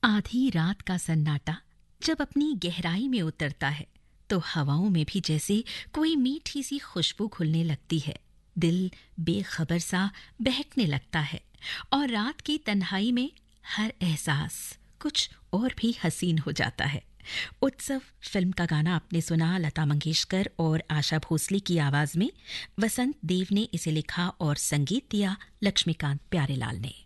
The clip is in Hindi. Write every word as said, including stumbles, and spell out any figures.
आधी रात का सन्नाटा जब अपनी गहराई में उतरता है तो हवाओं में भी जैसे कोई मीठी सी खुशबू घुलने लगती है। दिल बेखबर सा बहकने लगता है और रात की तन्हाई में हर एहसास कुछ और भी हसीन हो जाता है। उत्सव फिल्म का गाना आपने सुना, लता मंगेशकर और आशा भोसले की आवाज में। वसंत देव ने इसे लिखा और संगीत दिया लक्ष्मीकांत प्यारेलाल ने।